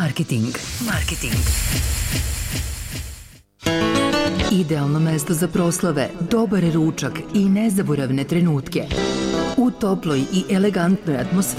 Marketing. Idealno mesto za proslave, dobar ručak i nezaboravne trenutke. U toploj i elegantnoj atmosferi